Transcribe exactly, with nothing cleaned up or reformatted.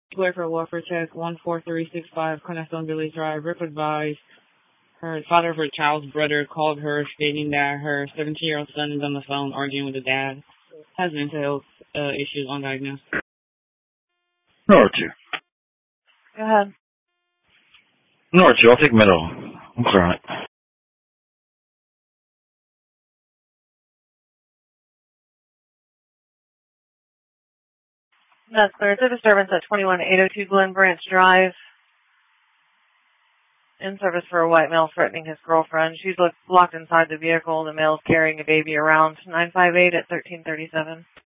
Clear for welfare check one four three six five Cornerstone Village Drive. Rip advised her father of her child's brother called her stating that her seventeen-year-old son is on the phone arguing with the dad. Has mental health uh, issues undiagnosed. North two. Go ahead. North two, I'll take middle. I'm clear on it. That's clear. It's a disturbance at twenty-one eight oh two Glen Branch Drive. In service for a white male threatening his girlfriend. She's locked inside the vehicle. The male is carrying a baby around. nine five eight at thirteen thirty-seven.